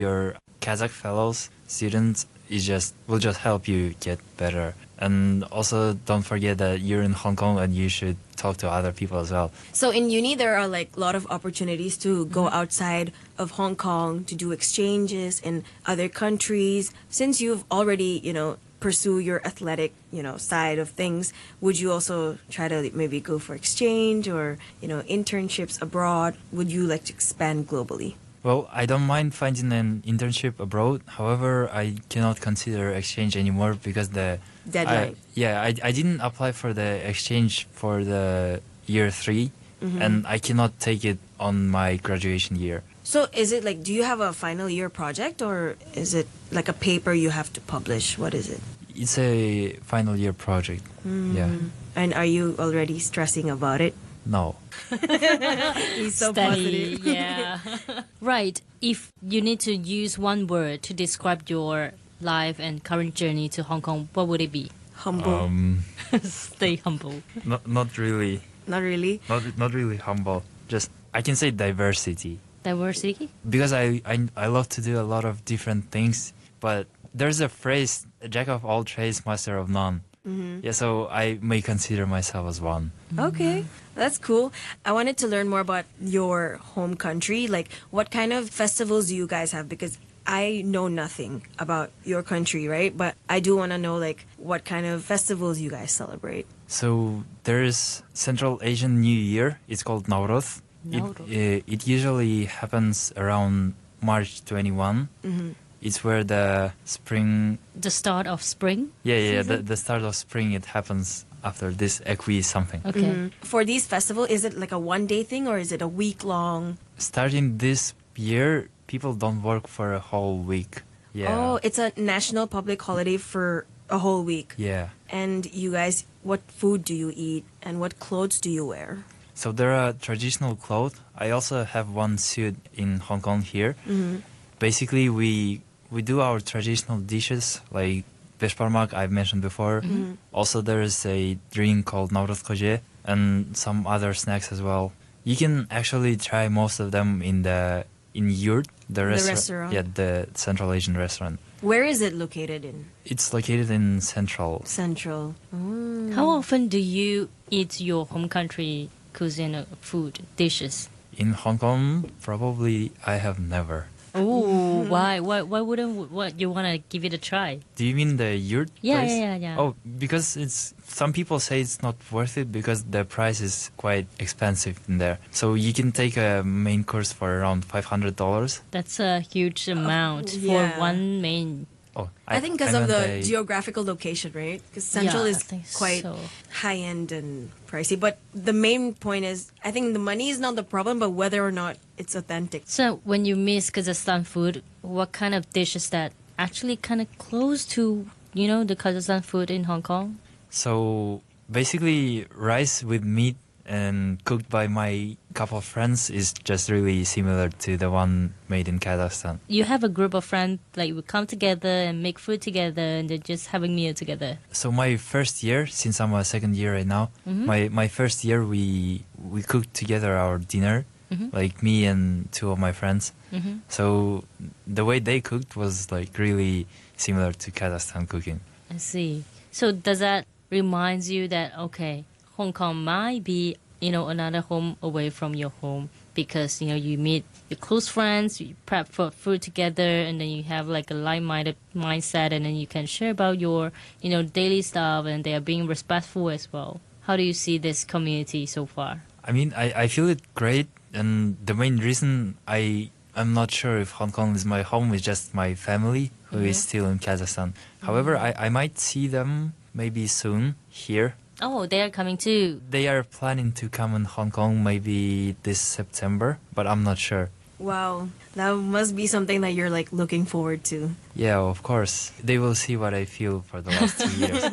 Your Kazakh fellows, students, will just help you get better. And also don't forget that you're in Hong Kong and you should talk to other people as well. So in uni, there are like a lot of opportunities to go outside of Hong Kong to do exchanges in other countries. Since you've already, pursue your athletic, side of things, would you also try to maybe go for exchange or, internships abroad? Would you like to expand globally? Well, I don't mind finding an internship abroad. However, I cannot consider exchange anymore because Deadline. I didn't apply for the exchange for the year 3, and I cannot take it on my graduation year. So is it like, do you have a final year project or is it like a paper you have to publish? What is it? It's a final year project. Yeah. And are you already stressing about it? No. He's so Study, positive. yeah. Right. If you need to use one word to describe your life and current journey to Hong Kong, what would it be? Humble. Stay humble. Not really. Not really. Not really humble. Just I can say diversity. Diversity? Because I love to do a lot of different things, but there's a phrase, jack of all trades, master of none. Yeah, so I may consider myself as one. Okay, that's cool. I wanted to learn more about your home country. Like, what kind of festivals do you guys have? Because I know nothing about your country, right? But I do want to know, like, what kind of festivals you guys celebrate. So there's Central Asian New Year. It's called Nowruz. It usually happens around March 21. It's where the spring... The start of spring? Yeah, the start of spring, it happens after this Equi something. Okay. For these festivals, is it like a one-day thing or is it a week-long? Starting this year, people don't work for a whole week. Yeah. Oh, it's a national public holiday for a whole week. Yeah. And you guys, what food do you eat and what clothes do you wear? So there are traditional clothes. I also have one suit in Hong Kong here. Basically, we do our traditional dishes like beshbarmak I've mentioned before. Also, there is a drink called Nowruz Koje and some other snacks as well. You can actually try most of them in Yurt, the restaurant. Yeah, the Central Asian restaurant. Where is it located in? It's located in Central. Central. How often do you eat your home country cuisine food, dishes? In Hong Kong, probably I have never. Oh, why? Why wouldn't you want to give it a try? Do you mean the Yurt Yeah, place? yeah. Oh, because some people say it's not worth it because the price is quite expensive in there. So you can take a main course for around $500. That's a huge amount yeah. for one main. Oh, I think because of the geographical location, right? Because Central Yeah, I is think quite so. high-end and pricey. But the main point is, I think the money is not the problem, but whether or not it's authentic. So when you miss Kazakhstan food, what kind of dishes that actually kind of close to, the Kazakhstan food in Hong Kong? So basically, rice with meat and cooked by my couple of friends is just really similar to the one made in Kazakhstan. You have a group of friends, like we come together and make food together and they're just having meal together. So my first year, since I'm a second year right now, my first year we cooked together our dinner, like me and two of my friends. So the way they cooked was like really similar to Kazakhstan cooking. I see. So does that reminds you that, okay, Hong Kong might be, another home away from your home because, you meet your close friends, you prep for food together, and then you have like a like-minded mindset, and then you can share about your, daily stuff, and they are being respectful as well. How do you see this community so far? I mean, I feel it great, and the main reason I'm not sure if Hong Kong is my home is just my family who is still in Kazakhstan. However, I might see them maybe soon here. Oh, they are coming too. They are planning to come in Hong Kong maybe this September, but I'm not sure. Wow, that must be something that you're like looking forward to. Yeah, of course. They will see what I feel for the last 2 years.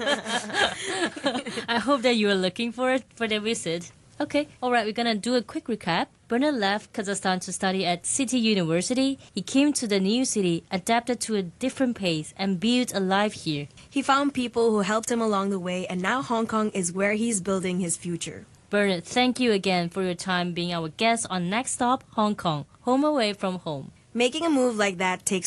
I hope that you are looking for it for their visit. Okay, alright, we're gonna do a quick recap. Bernard left Kazakhstan to study at City University. He came to the new city, adapted to a different pace, and built a life here. He found people who helped him along the way, and now Hong Kong is where he's building his future. Bernard, thank you again for your time being our guest on Next Stop, Hong Kong, home away from home. making a move like that takes